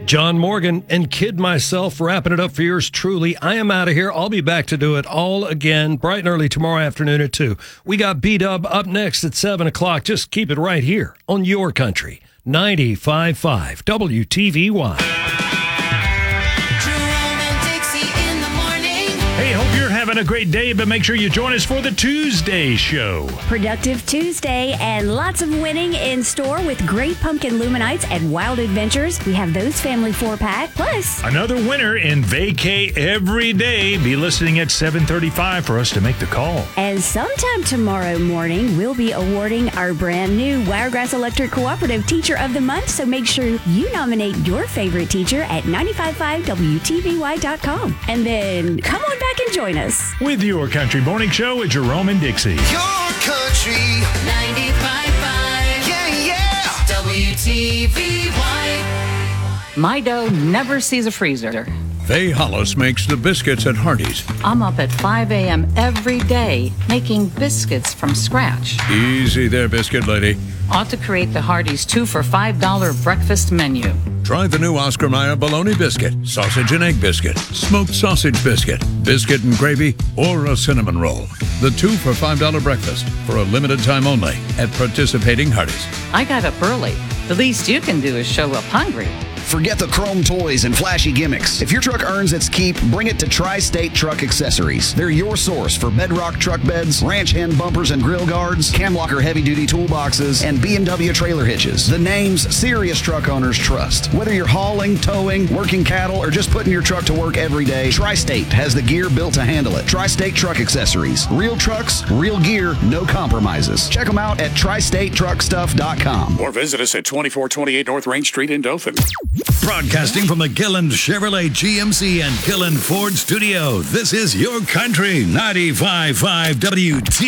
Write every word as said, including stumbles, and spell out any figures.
John Morgan and Kid Myself wrapping it up for yours truly. I am out of here. I'll be back to do it all again bright and early tomorrow afternoon at two. We got B-Dub up next at seven o'clock. Just keep it right here on your country. ninety-five point five W T V Y. Hey, hope you're having a great day, but make sure you join us for the Tuesday show. Productive Tuesday and lots of winning in store with Great Pumpkin Luminites and Wild Adventures. We have those family four-pack. Plus, another winner in Vacay every day. Be listening at seven thirty-five for us to make the call. And sometime tomorrow morning, we'll be awarding our brand new Wiregrass Electric Cooperative Teacher of the Month. So make sure you nominate your favorite teacher at nine five five W T V Y dot com. And then come on back and join us. With your Country Morning Show at Jerome and Dixie. Your country. ninety-five point five. Yeah, yeah. W T V Y. My dough never sees a freezer. Faye Hollis makes the biscuits at Hardee's. I'm up at five a.m. every day making biscuits from scratch. Easy there, biscuit lady. Ought to create the Hardee's two for five dollar breakfast menu. Try the new Oscar Mayer bologna biscuit, sausage and egg biscuit, smoked sausage biscuit, biscuit and gravy, or a cinnamon roll. The two for five dollar breakfast for a limited time only at participating Hardee's. I got up early. The least you can do is show up hungry. Forget the chrome toys and flashy gimmicks. If your truck earns its keep, bring it to Tri-State Truck Accessories. They're your source for Bedrock truck beds, ranch hand bumpers and grill guards, Camlocker heavy-duty toolboxes, and B M W trailer hitches. The names serious truck owners trust. Whether you're hauling, towing, working cattle, or just putting your truck to work every day, Tri-State has the gear built to handle it. Tri-State Truck Accessories. Real trucks, real gear, no compromises. Check them out at tri state truck stuff dot com. Or visit us at twenty-four twenty-eight North Range Street in Dothan. Broadcasting from the Gilland Chevrolet G M C and Gilland Ford studio, this is Your Country ninety-five point five W T.